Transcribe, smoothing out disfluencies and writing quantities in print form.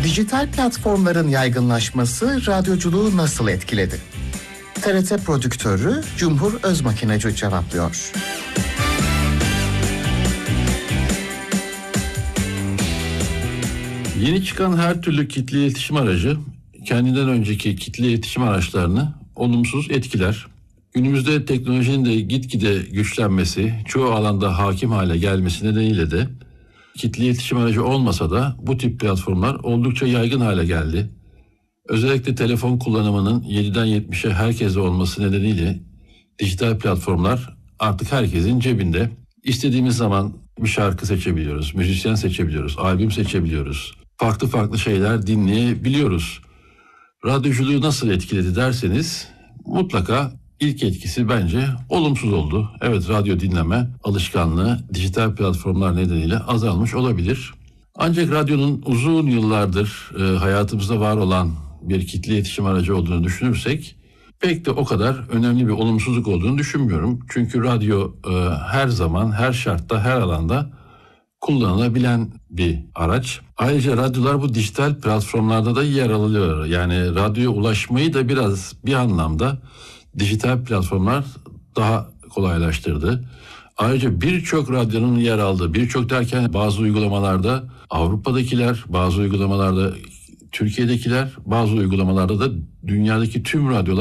Dijital platformların yaygınlaşması radyoculuğu nasıl etkiledi? TRT prodüktörü Cumhur Özmakinacı cevaplıyor. Yeni çıkan her türlü kitle iletişim aracı kendinden önceki kitle iletişim araçlarını olumsuz etkiler. Günümüzde teknolojinin de gitgide güçlenmesi, çoğu alanda hakim hale gelmesi nedeniyle de kitle iletişim aracı olmasa da bu tip platformlar oldukça yaygın hale geldi. Özellikle telefon kullanımının 7'den 70'e herkeste olması nedeniyle dijital platformlar artık herkesin cebinde. İstediğimiz zaman bir şarkı seçebiliyoruz, müzisyen seçebiliyoruz, albüm seçebiliyoruz. Farklı farklı şeyler dinleyebiliyoruz. Radyoculuğu nasıl etkiledi derseniz mutlaka ilk etkisi bence olumsuz oldu. Evet, radyo dinleme alışkanlığı dijital platformlar nedeniyle azalmış olabilir. Ancak radyonun uzun yıllardır hayatımızda var olan bir kitle iletişim aracı olduğunu düşünürsek pek de o kadar önemli bir olumsuzluk olduğunu düşünmüyorum. Çünkü radyo her zaman, her şartta, her alanda kullanılabilen bir araç. Ayrıca radyolar bu dijital platformlarda da yer alıyor. Yani radyoya ulaşmayı da biraz bir anlamda dijital platformlar daha kolaylaştırdı. Ayrıca birçok radyonun yer aldığı, birçok derken bazı uygulamalarda Avrupa'dakiler, bazı uygulamalarda Türkiye'dekiler, bazı uygulamalarda da dünyadaki tüm radyolar